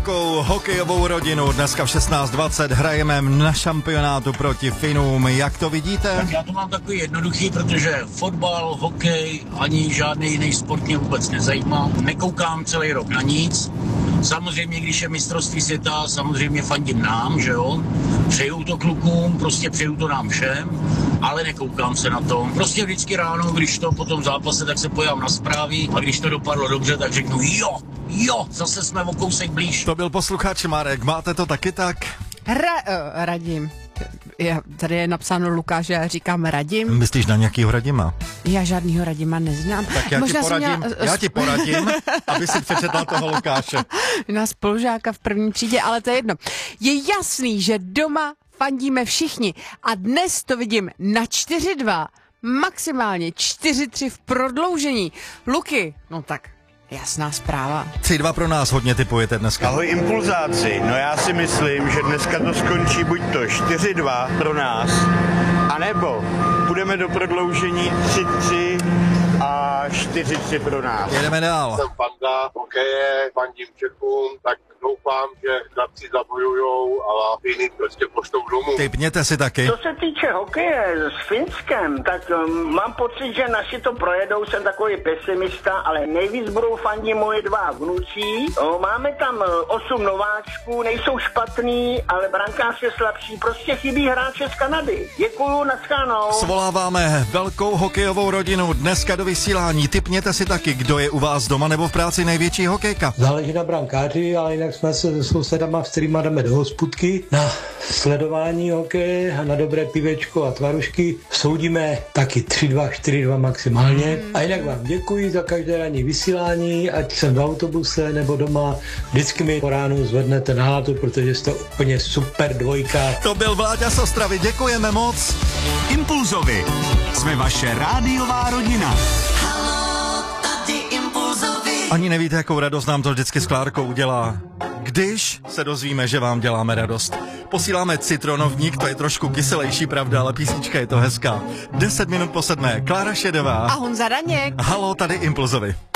Hokejovou rodinu. Dneska v 16:20 hrajeme na šampionátu proti Finům. Jak to vidíte? Tak já to mám takový jednoduchý, protože fotbal, hokej, ani žádný jiný sport mě vůbec nezajímá. Nekoukám celý rok na nic. Samozřejmě, když je mistrovství světa, samozřejmě fandím nám, že jo. Přeju to klukům, prostě přeju to nám všem, ale nekoukám se na to. Prostě vždycky ráno, když to po tom zápase, tak se pojám na zprávy a když to dopadlo dobře, tak řeknu jo, zase jsme o kousek blíž. To byl posluchač Marek, máte to taky tak? Radim. Tady je napsáno Lukáš, já říkám Radim. Myslíš na nějakýho Radima? Já žádnýho Radima neznám. Tak já ti poradím, aby si přečetla toho Lukáše. Na spolužáka v první třídě, ale to je jedno. Je jasný, že doma fandíme všichni a dnes to vidím na 4-2, maximálně 4-3 v prodloužení. Luky, no tak jasná zpráva. 3-2 pro nás hodně tipujete dneska. Ahoj impulzáci, no já si myslím, že dneska to skončí buď to 4-2 pro nás, anebo půjdeme do prodloužení 3-3 a 4-3 pro nás. Jedeme dál. Jsem fanda hokeje, fandím Čechům, tak doufám, že chlapci zabojujou a Finy prostě poštou domů. Typněte si taky. Co se týče hokeje s Finskem, tak mám pocit, že naši to projedou, jsem takový pesimista, ale nejvíc budou fandit moje dva vnučí. Máme tam 8 nováčků, nejsou špatný, ale brankář je slabší, prostě chybí hráče z Kanady. Děkuju, naschánou. Svoláváme velkou hokejovou rodinu dneska do vysílání. Typněte si taky, kdo je u vás doma nebo v práci největší hokejka. Záleží na brankáři, ale jinak jsme se sousedama, s kterýma jdeme do hospůdky na sledování hokeje a na dobré pivečko a tvarušky. Soudíme taky 3-2, 4-2 maximálně. A jinak vám děkuji za každé ranní vysílání, ať jsem v autobuse nebo doma. Vždycky mi po ránu zvednete náladu, protože jste úplně super dvojka. To byl Vláďa z Ostravy, děkujeme moc. Impulzovi. Jsme vaše rádiová rodina. Ani nevíte, jakou radost nám to vždycky s Klárkou udělá, když se dozvíme, že vám děláme radost. Posíláme citronovník, to je trošku kyselejší, pravda, ale písnička je to hezká. 10 minut po 7. Klára Šedová A Honza Daněk. Halo, tady Impulzovi.